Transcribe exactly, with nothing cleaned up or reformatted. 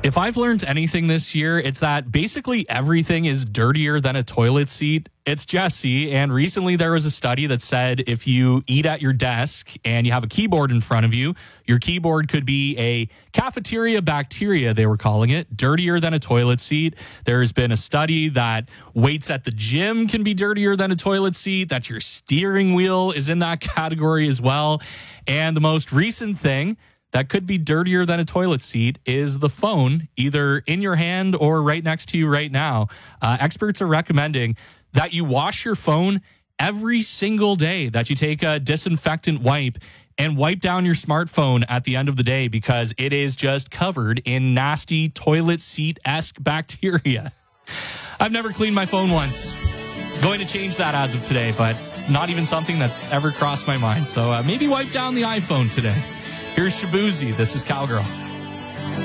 If I've learned anything this year, it's that basically everything is dirtier than a toilet seat. It's Jesse, and recently there was a study that said if you eat at your desk and you have a keyboard in front of you, your keyboard could be a cafeteria bacteria, they were calling it, dirtier than a toilet seat. There's been a study that weights at the gym can be dirtier than a toilet seat, that your steering wheel is in that category as well. And the most recent thing that could be dirtier than a toilet seat is the phone, either in your hand or right next to you right now. Uh, experts are recommending that you wash your phone every single day, that you take a disinfectant wipe and wipe down your smartphone at the end of the day because it is just covered in nasty toilet seat-esque bacteria. I've never cleaned my phone once. Going to change that as of today, but not even something that's ever crossed my mind. So uh, maybe wipe down the iPhone today. Here's Shabuzi. This is Cowgirl.